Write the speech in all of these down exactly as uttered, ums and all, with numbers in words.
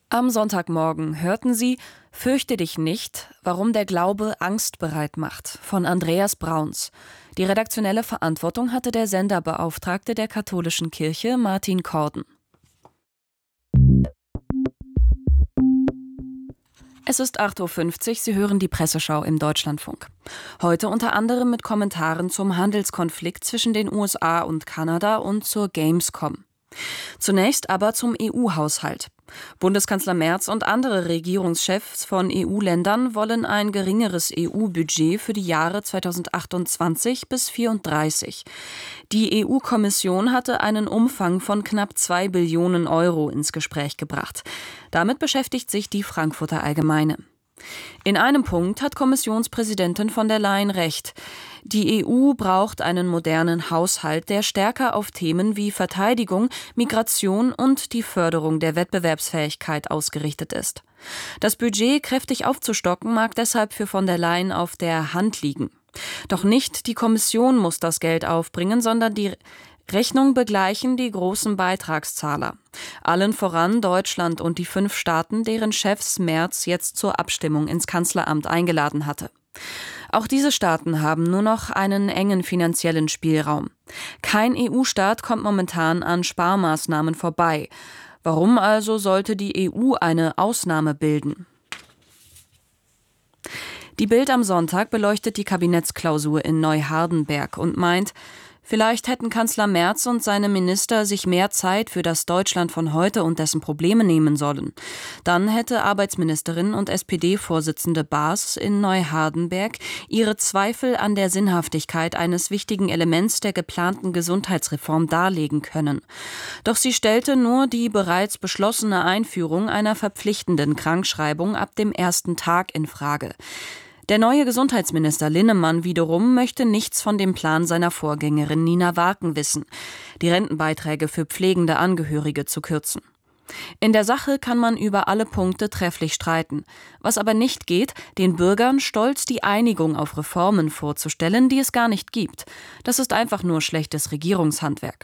Am Sonntagmorgen hörten Sie »Fürchte dich nicht, warum der Glaube Angst bereit macht« von Andreas Brauns. Die redaktionelle Verantwortung hatte der Senderbeauftragte der katholischen Kirche, Martin Korden. Es ist acht Uhr fünfzig, Sie hören die Presseschau im Deutschlandfunk. Heute unter anderem mit Kommentaren zum Handelskonflikt zwischen den U S A und Kanada und zur Gamescom. Zunächst aber zum E U-Haushalt. Bundeskanzler Merz und andere Regierungschefs von E U-Ländern wollen ein geringeres E U-Budget für die Jahre zweitausendachtundzwanzig bis zweitausendvierunddreißig. Die E U-Kommission hatte einen Umfang von knapp zwei Billionen Euro ins Gespräch gebracht. Damit beschäftigt sich die Frankfurter Allgemeine. In einem Punkt hat Kommissionspräsidentin von der Leyen recht. Die E U braucht einen modernen Haushalt, der stärker auf Themen wie Verteidigung, Migration und die Förderung der Wettbewerbsfähigkeit ausgerichtet ist. Das Budget kräftig aufzustocken mag deshalb für von der Leyen auf der Hand liegen. Doch nicht die Kommission muss das Geld aufbringen, sondern die Rechnung begleichen die großen Beitragszahler. Allen voran Deutschland und die fünf Staaten, deren Chefs Merz jetzt zur Abstimmung ins Kanzleramt eingeladen hatte. Auch diese Staaten haben nur noch einen engen finanziellen Spielraum. Kein E U-Staat kommt momentan an Sparmaßnahmen vorbei. Warum also sollte die E U eine Ausnahme bilden? Die Bild am Sonntag beleuchtet die Kabinettsklausur in Neuhardenberg und meint, vielleicht hätten Kanzler Merz und seine Minister sich mehr Zeit für das Deutschland von heute und dessen Probleme nehmen sollen. Dann hätte Arbeitsministerin und S P D-Vorsitzende Baas in Neuhardenberg ihre Zweifel an der Sinnhaftigkeit eines wichtigen Elements der geplanten Gesundheitsreform darlegen können. Doch sie stellte nur die bereits beschlossene Einführung einer verpflichtenden Krankschreibung ab dem ersten Tag in Frage. Der neue Gesundheitsminister Linnemann wiederum möchte nichts von dem Plan seiner Vorgängerin Nina Warken wissen, die Rentenbeiträge für pflegende Angehörige zu kürzen. In der Sache kann man über alle Punkte trefflich streiten. Was aber nicht geht, den Bürgern stolz die Einigung auf Reformen vorzustellen, die es gar nicht gibt. Das ist einfach nur schlechtes Regierungshandwerk.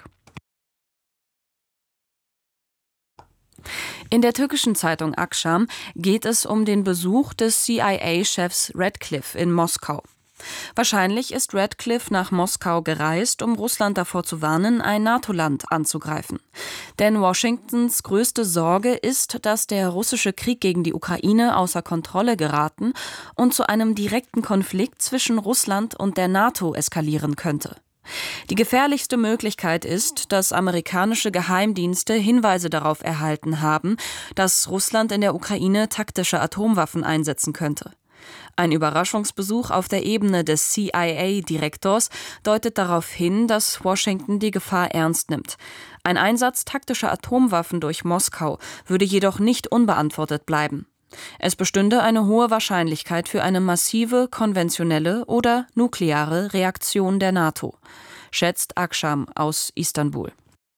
In der türkischen Zeitung Akşam geht es um den Besuch des C I A-Chefs Radcliffe in Moskau. Wahrscheinlich ist Radcliffe nach Moskau gereist, um Russland davor zu warnen, ein NATO-Land anzugreifen. Denn Washingtons größte Sorge ist, dass der russische Krieg gegen die Ukraine außer Kontrolle geraten und zu einem direkten Konflikt zwischen Russland und der NATO eskalieren könnte. Die gefährlichste Möglichkeit ist, dass amerikanische Geheimdienste Hinweise darauf erhalten haben, dass Russland in der Ukraine taktische Atomwaffen einsetzen könnte. Ein Überraschungsbesuch auf der Ebene des C I A-Direktors deutet darauf hin, dass Washington die Gefahr ernst nimmt. Ein Einsatz taktischer Atomwaffen durch Moskau würde jedoch nicht unbeantwortet bleiben. Es bestünde eine hohe Wahrscheinlichkeit für eine massive, konventionelle oder nukleare Reaktion der NATO, schätzt Akşam aus Istanbul.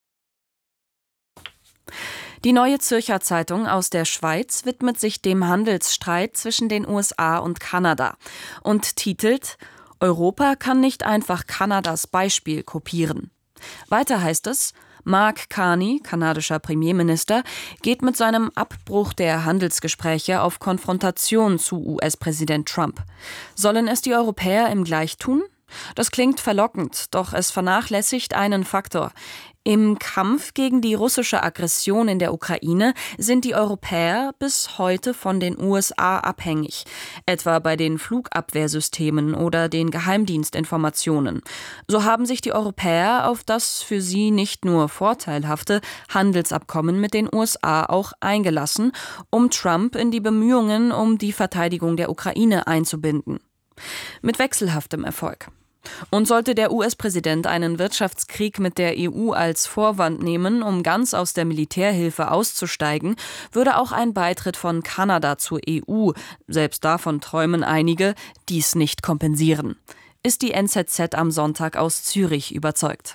Die Neue Zürcher Zeitung aus der Schweiz widmet sich dem Handelsstreit zwischen den U S A und Kanada und titelt »Europa kann nicht einfach Kanadas Beispiel kopieren«. Weiter heißt es, Mark Carney, kanadischer Premierminister, geht mit seinem Abbruch der Handelsgespräche auf Konfrontation zu U S-Präsident Trump. Sollen es die Europäer ihm gleich tun? Das klingt verlockend, doch es vernachlässigt einen Faktor. Im Kampf gegen die russische Aggression in der Ukraine sind die Europäer bis heute von den U S A abhängig, etwa bei den Flugabwehrsystemen oder den Geheimdienstinformationen. So haben sich die Europäer auf das für sie nicht nur vorteilhafte Handelsabkommen mit den U S A auch eingelassen, um Trump in die Bemühungen um die Verteidigung der Ukraine einzubinden. Mit wechselhaftem Erfolg. Und sollte der U S-Präsident einen Wirtschaftskrieg mit der E U als Vorwand nehmen, um ganz aus der Militärhilfe auszusteigen, würde auch ein Beitritt von Kanada zur E U, selbst davon träumen einige, dies nicht kompensieren. Ist die N Z Z am Sonntag aus Zürich überzeugt.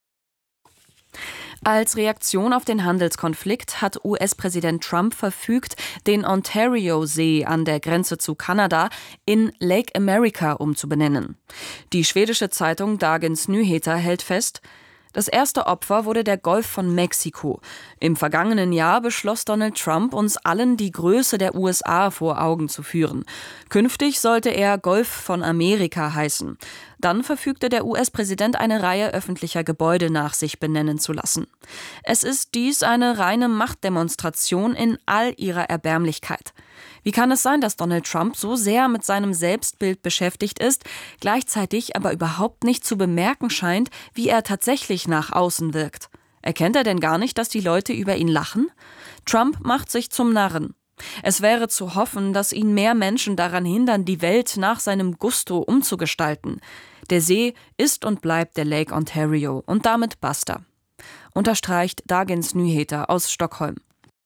Als Reaktion auf den Handelskonflikt hat U S-Präsident Trump verfügt, den Ontario-See an der Grenze zu Kanada in Lake America umzubenennen. Die schwedische Zeitung Dagens Nyheter hält fest, Das erste Opfer wurde der Golf von Mexiko. Im vergangenen Jahr beschloss Donald Trump, uns allen die Größe der U S A vor Augen zu führen. Künftig sollte er Golf von Amerika heißen. Dann verfügte der U S-Präsident, eine Reihe öffentlicher Gebäude nach sich benennen zu lassen. Es ist dies eine reine Machtdemonstration in all ihrer Erbärmlichkeit. Wie kann es sein, dass Donald Trump so sehr mit seinem Selbstbild beschäftigt ist, gleichzeitig aber überhaupt nicht zu bemerken scheint, wie er tatsächlich nach außen wirkt? Erkennt er denn gar nicht, dass die Leute über ihn lachen? Trump macht sich zum Narren. Es wäre zu hoffen, dass ihn mehr Menschen daran hindern, die Welt nach seinem Gusto umzugestalten. Der See ist und bleibt der Lake Ontario und damit basta. Unterstreicht Dagens Nyheter aus Stockholm.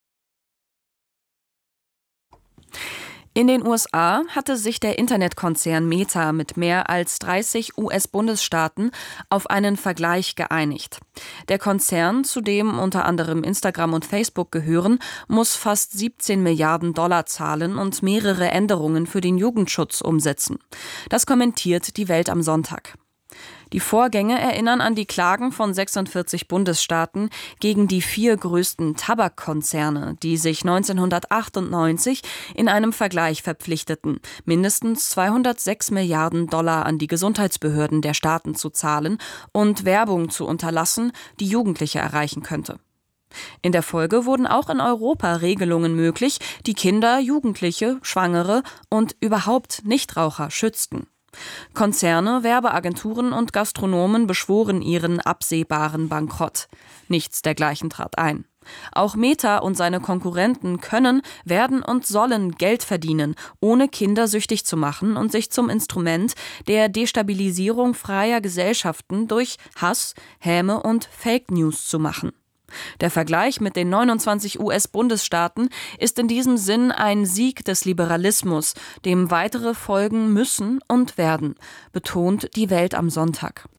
In den U S A hatte sich der Internetkonzern Meta mit mehr als dreißig U S-Bundesstaaten auf einen Vergleich geeinigt. Der Konzern, zu dem unter anderem Instagram und Facebook gehören, muss fast siebzehn Milliarden Dollar zahlen und mehrere Änderungen für den Jugendschutz umsetzen. Das kommentiert die Welt am Sonntag. Die Vorgänge erinnern an die Klagen von sechsundvierzig Bundesstaaten gegen die vier größten Tabakkonzerne, die sich neunzehnhundertachtundneunzig in einem Vergleich verpflichteten, mindestens zweihundertsechs Milliarden Dollar an die Gesundheitsbehörden der Staaten zu zahlen und Werbung zu unterlassen, die Jugendliche erreichen könnte. In der Folge wurden auch in Europa Regelungen möglich, die Kinder, Jugendliche, Schwangere und überhaupt Nichtraucher schützten. Konzerne, Werbeagenturen und Gastronomen beschworen ihren absehbaren Bankrott. Nichts dergleichen trat ein. Auch Meta und seine Konkurrenten können, werden und sollen Geld verdienen, ohne Kinder süchtig zu machen und sich zum Instrument der Destabilisierung freier Gesellschaften durch Hass, Häme und Fake News zu machen. Der Vergleich mit den neunundzwanzig U S-Bundesstaaten ist in diesem Sinn ein Sieg des Liberalismus, dem weitere folgen müssen und werden, betont die Welt am Sonntag.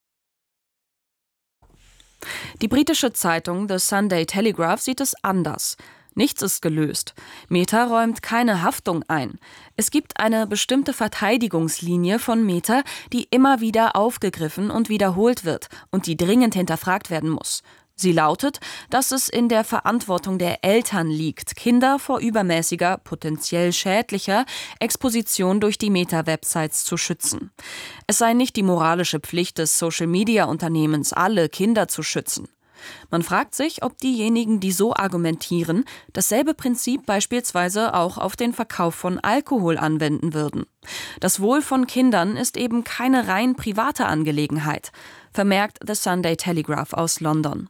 Die britische Zeitung The Sunday Telegraph sieht es anders. Nichts ist gelöst. Meta räumt keine Haftung ein. Es gibt eine bestimmte Verteidigungslinie von Meta, die immer wieder aufgegriffen und wiederholt wird und die dringend hinterfragt werden muss. Sie lautet, dass es in der Verantwortung der Eltern liegt, Kinder vor übermäßiger, potenziell schädlicher Exposition durch die Meta-Websites zu schützen. Es sei nicht die moralische Pflicht des Social-Media-Unternehmens, alle Kinder zu schützen. Man fragt sich, ob diejenigen, die so argumentieren, dasselbe Prinzip beispielsweise auch auf den Verkauf von Alkohol anwenden würden. Das Wohl von Kindern ist eben keine rein private Angelegenheit, vermerkt The Sunday Telegraph aus London.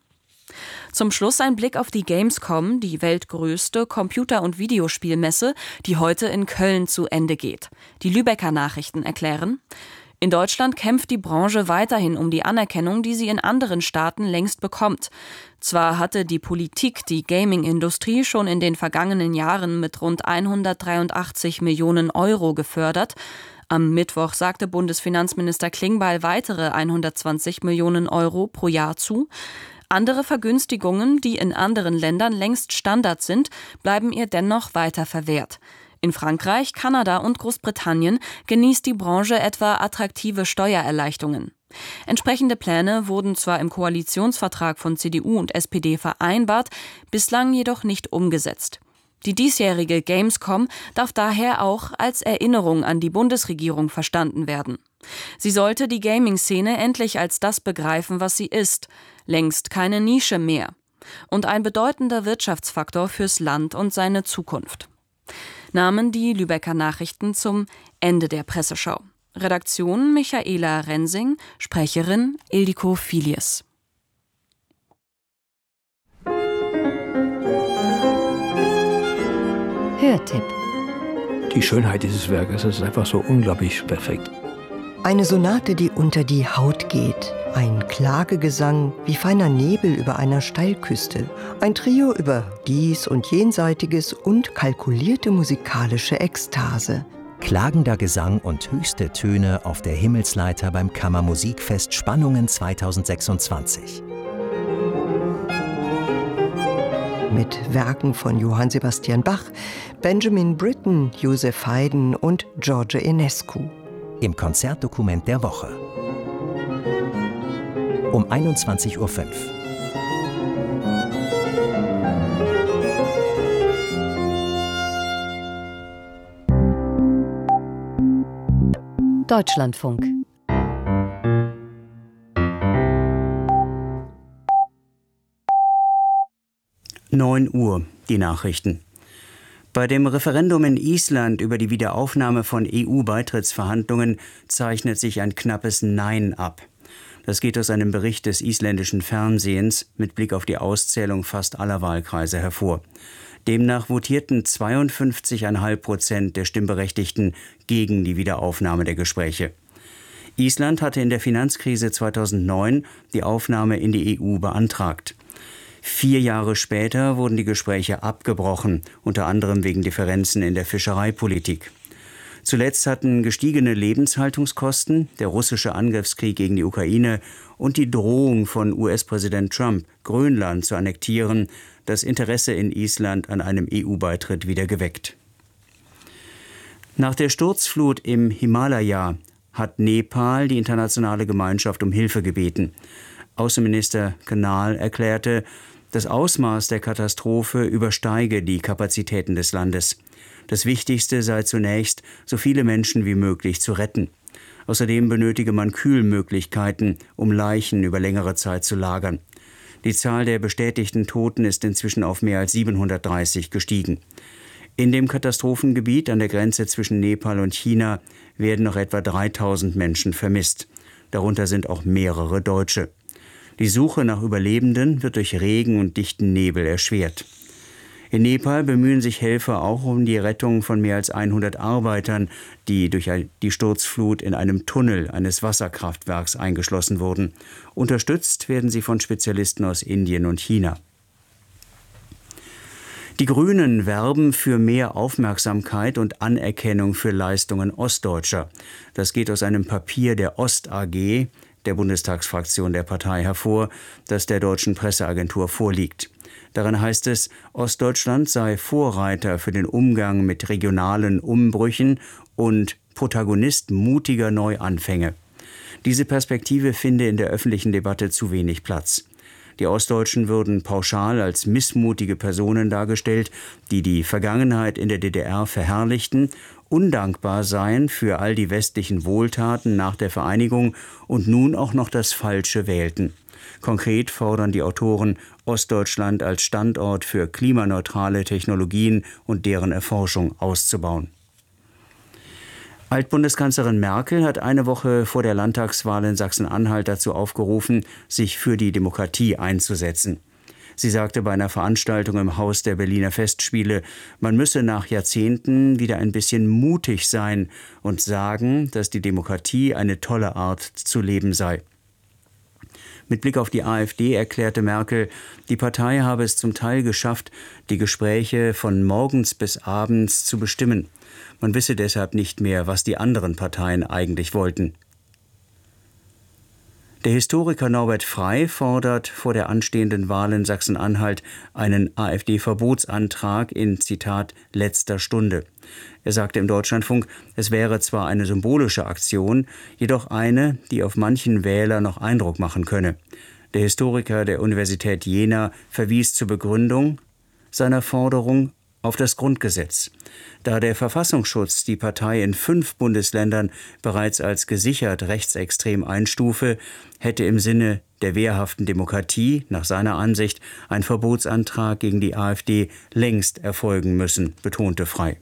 Zum Schluss ein Blick auf die Gamescom, die weltgrößte Computer- und Videospielmesse, die heute in Köln zu Ende geht. Die Lübecker Nachrichten erklären: In Deutschland kämpft die Branche weiterhin um die Anerkennung, die sie in anderen Staaten längst bekommt. Zwar hatte die Politik die Gaming-Industrie schon in den vergangenen Jahren mit rund hundertdreiundachtzig Millionen Euro gefördert. Am Mittwoch sagte Bundesfinanzminister Klingbeil weitere hundertzwanzig Millionen Euro pro Jahr zu. Andere Vergünstigungen, die in anderen Ländern längst Standard sind, bleiben ihr dennoch weiter verwehrt. In Frankreich, Kanada und Großbritannien genießt die Branche etwa attraktive Steuererleichterungen. Entsprechende Pläne wurden zwar im Koalitionsvertrag von C D U und S P D vereinbart, bislang jedoch nicht umgesetzt. Die diesjährige Gamescom darf daher auch als Erinnerung an die Bundesregierung verstanden werden. Sie sollte die Gaming-Szene endlich als das begreifen, was sie ist, längst keine Nische mehr und ein bedeutender Wirtschaftsfaktor fürs Land und seine Zukunft. Nahmen die Lübecker Nachrichten zum Ende der Presseschau. Redaktion Michaela Rensing, Sprecherin Ildiko Filius. Hörtipp. Die Schönheit dieses Werkes ist einfach so unglaublich perfekt. Eine Sonate, die unter die Haut geht. Ein Klagegesang wie feiner Nebel über einer Steilküste. Ein Trio über Dies und Jenseitiges und kalkulierte musikalische Ekstase. Klagender Gesang und höchste Töne auf der Himmelsleiter beim Kammermusikfest Spannungen zweitausendsechsundzwanzig. Mit Werken von Johann Sebastian Bach, Benjamin Britten, Joseph Haydn und George Enescu. Im Konzertdokument der Woche. um einundzwanzig Uhr fünf. Deutschlandfunk. neun Uhr, die Nachrichten. Bei dem Referendum in Island über die Wiederaufnahme von E U-Beitrittsverhandlungen zeichnet sich ein knappes Nein ab. Das geht aus einem Bericht des isländischen Fernsehens mit Blick auf die Auszählung fast aller Wahlkreise hervor. Demnach votierten zweiundfünfzig Komma fünf Prozent der Stimmberechtigten gegen die Wiederaufnahme der Gespräche. Island hatte in der Finanzkrise zweitausendneun die Aufnahme in die E U beantragt. Vier Jahre später wurden die Gespräche abgebrochen, unter anderem wegen Differenzen in der Fischereipolitik. Zuletzt hatten gestiegene Lebenshaltungskosten, der russische Angriffskrieg gegen die Ukraine und die Drohung von U S-Präsident Trump, Grönland zu annektieren, das Interesse in Island an einem E U-Beitritt wieder geweckt. Nach der Sturzflut im Himalaya hat Nepal die internationale Gemeinschaft um Hilfe gebeten. Außenminister Kanal erklärte, das Ausmaß der Katastrophe übersteige die Kapazitäten des Landes. Das Wichtigste sei zunächst, so viele Menschen wie möglich zu retten. Außerdem benötige man Kühlmöglichkeiten, um Leichen über längere Zeit zu lagern. Die Zahl der bestätigten Toten ist inzwischen auf mehr als siebenhundertdreißig gestiegen. In dem Katastrophengebiet an der Grenze zwischen Nepal und China werden noch etwa dreitausend Menschen vermisst. Darunter sind auch mehrere Deutsche. Die Suche nach Überlebenden wird durch Regen und dichten Nebel erschwert. In Nepal bemühen sich Helfer auch um die Rettung von mehr als hundert Arbeitern, die durch die Sturzflut in einem Tunnel eines Wasserkraftwerks eingeschlossen wurden. Unterstützt werden sie von Spezialisten aus Indien und China. Die Grünen werben für mehr Aufmerksamkeit und Anerkennung für Leistungen Ostdeutscher. Das geht aus einem Papier der Ost A G, der Bundestagsfraktion der Partei, hervor, das der deutschen Presseagentur vorliegt. Darin heißt es, Ostdeutschland sei Vorreiter für den Umgang mit regionalen Umbrüchen und Protagonist mutiger Neuanfänge. Diese Perspektive finde in der öffentlichen Debatte zu wenig Platz. Die Ostdeutschen würden pauschal als missmutige Personen dargestellt, die die Vergangenheit in der D D R verherrlichten, undankbar seien für all die westlichen Wohltaten nach der Vereinigung und nun auch noch das Falsche wählten. Konkret fordern die Autoren, Ostdeutschland als Standort für klimaneutrale Technologien und deren Erforschung auszubauen. Altbundeskanzlerin Merkel hat eine Woche vor der Landtagswahl in Sachsen-Anhalt dazu aufgerufen, sich für die Demokratie einzusetzen. Sie sagte bei einer Veranstaltung im Haus der Berliner Festspiele, man müsse nach Jahrzehnten wieder ein bisschen mutig sein und sagen, dass die Demokratie eine tolle Art zu leben sei. Mit Blick auf die AfD erklärte Merkel, die Partei habe es zum Teil geschafft, die Gespräche von morgens bis abends zu bestimmen. Man wisse deshalb nicht mehr, was die anderen Parteien eigentlich wollten. Der Historiker Norbert Frey fordert vor der anstehenden Wahl in Sachsen-Anhalt einen AfD-Verbotsantrag in, Zitat, letzter Stunde. Er sagte im Deutschlandfunk, es wäre zwar eine symbolische Aktion, jedoch eine, die auf manchen Wähler noch Eindruck machen könne. Der Historiker der Universität Jena verwies zur Begründung seiner Forderung auf das Grundgesetz. Da der Verfassungsschutz die Partei in fünf Bundesländern bereits als gesichert rechtsextrem einstufe, hätte im Sinne der wehrhaften Demokratie nach seiner Ansicht ein Verbotsantrag gegen die AfD längst erfolgen müssen, betonte Frey.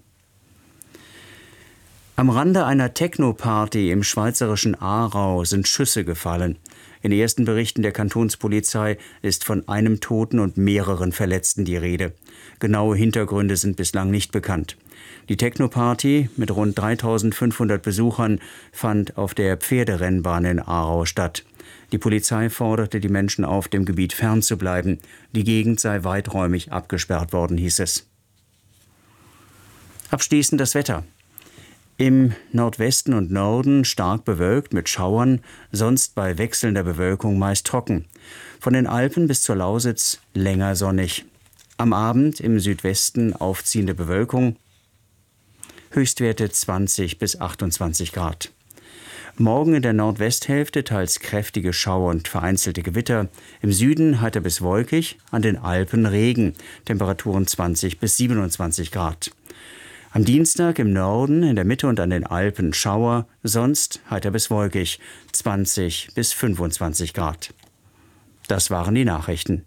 Am Rande einer Techno-Party im schweizerischen Aarau sind Schüsse gefallen. In ersten Berichten der Kantonspolizei ist von einem Toten und mehreren Verletzten die Rede. Genaue Hintergründe sind bislang nicht bekannt. Die Techno-Party mit rund dreitausendfünfhundert Besuchern fand auf der Pferderennbahn in Aarau statt. Die Polizei forderte die Menschen auf, dem Gebiet fernzubleiben. Die Gegend sei weiträumig abgesperrt worden, hieß es. Abschließend das Wetter. Im Nordwesten und Norden stark bewölkt mit Schauern, sonst bei wechselnder Bewölkung meist trocken. Von den Alpen bis zur Lausitz länger sonnig. Am Abend im Südwesten aufziehende Bewölkung, Höchstwerte zwanzig bis achtundzwanzig Grad. Morgen in der Nordwesthälfte teils kräftige Schauer und vereinzelte Gewitter. Im Süden heiter bis wolkig, an den Alpen Regen. Temperaturen zwanzig bis siebenundzwanzig Grad. Am Dienstag im Norden, in der Mitte und an den Alpen Schauer, sonst heiter bis wolkig, zwanzig bis fünfundzwanzig Grad. Das waren die Nachrichten.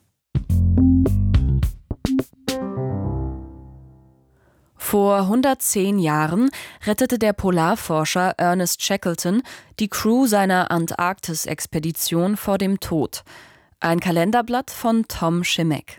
Vor hundertzehn Jahren rettete der Polarforscher Ernest Shackleton die Crew seiner Antarktis-Expedition vor dem Tod. Ein Kalenderblatt von Tom Schimek.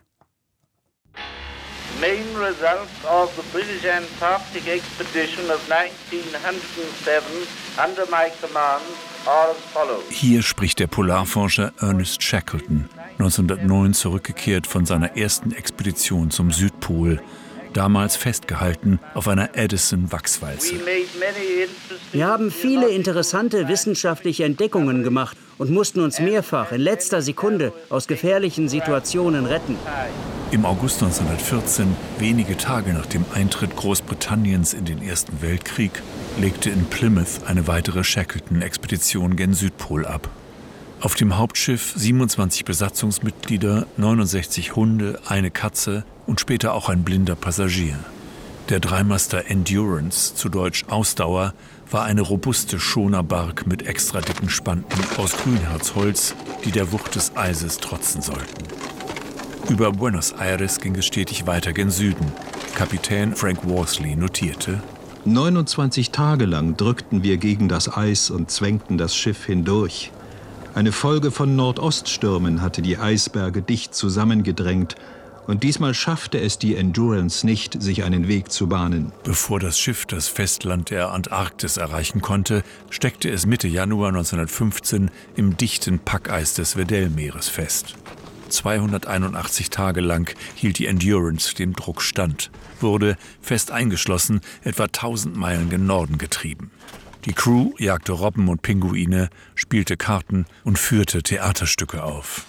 Main results of the British Antarctic expedition of nineteen oh seven under my command are as follows. Hier spricht der Polarforscher Ernest Shackleton, neunzehnhundertneun zurückgekehrt von seiner ersten Expedition zum Südpol, damals festgehalten auf einer Edison-Wachswalze. Wir haben viele interessante wissenschaftliche Entdeckungen gemacht und mussten uns mehrfach in letzter Sekunde aus gefährlichen Situationen retten. Im August neunzehnhundertvierzehn, wenige Tage nach dem Eintritt Großbritanniens in den Ersten Weltkrieg, legte in Plymouth eine weitere Shackleton-Expedition gen Südpol ab. Auf dem Hauptschiff siebenundzwanzig Besatzungsmitglieder, neunundsechzig Hunde, eine Katze und später auch ein blinder Passagier. Der Dreimaster Endurance, zu Deutsch Ausdauer, war eine robuste Schonerbark mit extra dicken Spanten aus Grünherzholz, die der Wucht des Eises trotzen sollten. Über Buenos Aires ging es stetig weiter gen Süden. Kapitän Frank Worsley notierte: neunundzwanzig Tage lang drückten wir gegen das Eis und zwängten das Schiff hindurch. Eine Folge von Nordoststürmen hatte die Eisberge dicht zusammengedrängt und diesmal schaffte es die Endurance nicht, sich einen Weg zu bahnen. Bevor das Schiff das Festland der Antarktis erreichen konnte, steckte es Mitte Januar neunzehnhundertfünfzehn im dichten Packeis des Weddell-Meeres fest. zweihunderteinundachtzig Tage lang hielt die Endurance dem Druck stand, wurde, fest eingeschlossen, etwa tausend Meilen gen Norden getrieben. Die Crew jagte Robben und Pinguine, spielte Karten und führte Theaterstücke auf.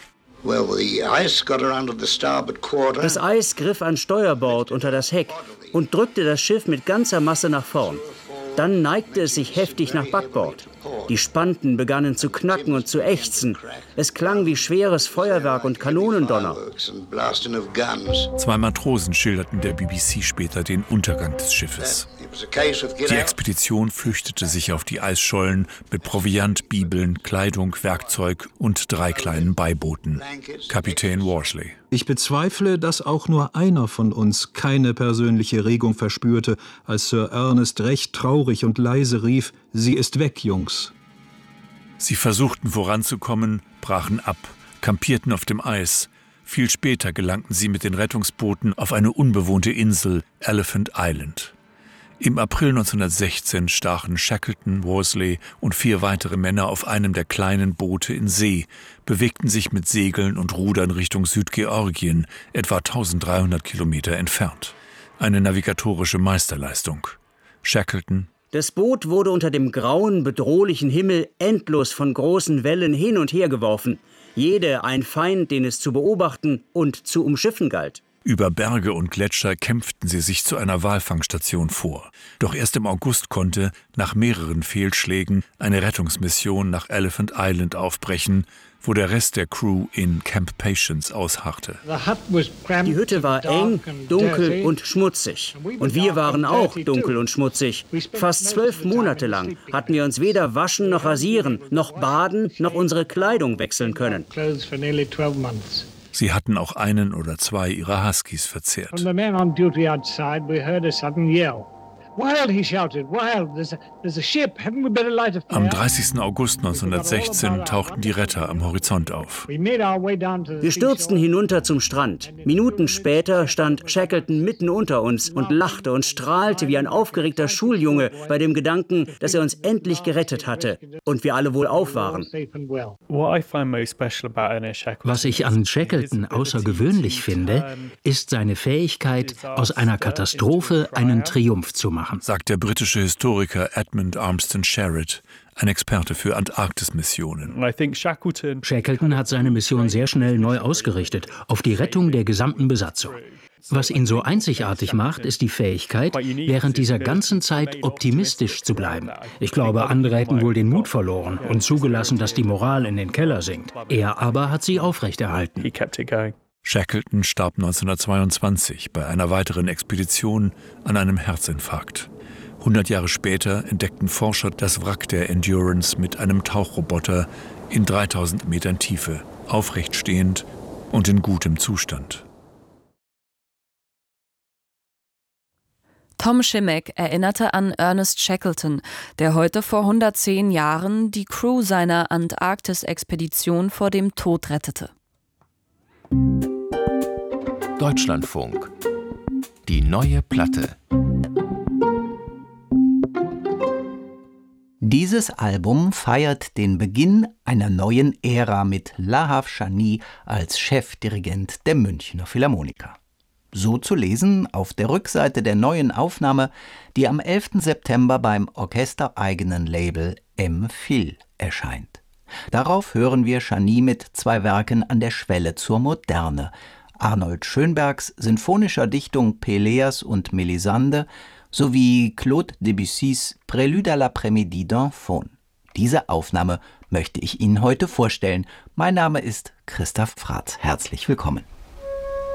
Das Eis griff an Steuerbord unter das Heck und drückte das Schiff mit ganzer Masse nach vorn. Dann neigte es sich heftig nach Backbord. Die Spanten begannen zu knacken und zu ächzen. Es klang wie schweres Feuerwerk und Kanonendonner. Zwei Matrosen schilderten der B B C später den Untergang des Schiffes. Die Expedition flüchtete sich auf die Eisschollen mit Proviant, Bibeln, Kleidung, Werkzeug und drei kleinen Beibooten. Kapitän Worsley: Ich bezweifle, dass auch nur einer von uns keine persönliche Regung verspürte, als Sir Ernest recht traurig und leise rief: »Sie ist weg, Jungs.« Sie versuchten voranzukommen, brachen ab, kampierten auf dem Eis. Viel später gelangten sie mit den Rettungsbooten auf eine unbewohnte Insel, Elephant Island. Im April neunzehnhundertsechzehn stachen Shackleton, Worsley und vier weitere Männer auf einem der kleinen Boote in See, bewegten sich mit Segeln und Rudern Richtung Südgeorgien, etwa dreizehnhundert Kilometer entfernt. Eine navigatorische Meisterleistung. Shackleton: Das Boot wurde unter dem grauen, bedrohlichen Himmel endlos von großen Wellen hin und her geworfen. Jede ein Feind, den es zu beobachten und zu umschiffen galt. Über Berge und Gletscher kämpften sie sich zu einer Walfangstation vor. Doch erst im August konnte, nach mehreren Fehlschlägen, eine Rettungsmission nach Elephant Island aufbrechen, wo der Rest der Crew in Camp Patience ausharrte. Die Hütte war eng, dunkel und schmutzig. Und wir waren auch dunkel und schmutzig. Fast zwölf Monate lang hatten wir uns weder waschen noch rasieren, noch baden, noch unsere Kleidung wechseln können. Sie hatten auch einen oder zwei ihrer Huskies verzehrt. Am dreißigsten August neunzehnhundertsechzehn tauchten die Retter am Horizont auf. Wir stürzten hinunter zum Strand. Minuten später stand Shackleton mitten unter uns und lachte und strahlte wie ein aufgeregter Schuljunge bei dem Gedanken, dass er uns endlich gerettet hatte und wir alle wohlauf waren. Was ich an Shackleton außergewöhnlich finde, ist seine Fähigkeit, aus einer Katastrophe einen Triumph zu machen, sagt der britische Historiker Edmund Armstrong Sherratt, ein Experte für Antarktis-Missionen. Shackleton hat seine Mission sehr schnell neu ausgerichtet, auf die Rettung der gesamten Besatzung. Was ihn so einzigartig macht, ist die Fähigkeit, während dieser ganzen Zeit optimistisch zu bleiben. Ich glaube, andere hätten wohl den Mut verloren und zugelassen, dass die Moral in den Keller sinkt. Er aber hat sie aufrechterhalten. Shackleton starb neunzehnhundertzweiundzwanzig bei einer weiteren Expedition an einem Herzinfarkt. Hundert Jahre später entdeckten Forscher das Wrack der Endurance mit einem Tauchroboter in dreitausend Metern Tiefe, aufrecht stehend und in gutem Zustand. Tom Schimek erinnerte an Ernest Shackleton, der heute vor hundertzehn Jahren die Crew seiner Antarktis-Expedition vor dem Tod rettete. Deutschlandfunk. Die neue Platte. Dieses Album feiert den Beginn einer neuen Ära mit Lahav Shani als Chefdirigent der Münchner Philharmoniker. So zu lesen auf der Rückseite der neuen Aufnahme, die am elften September beim orchestereigenen Label M-Phil erscheint. Darauf hören wir Shani mit zwei Werken an der Schwelle zur Moderne: Arnold Schönbergs sinfonischer Dichtung Peleas und Melisande sowie Claude Debussys Prélude à l'après-midi d'un faune. Diese Aufnahme möchte ich Ihnen heute vorstellen. Mein Name ist Christoph Fratz. Herzlich willkommen.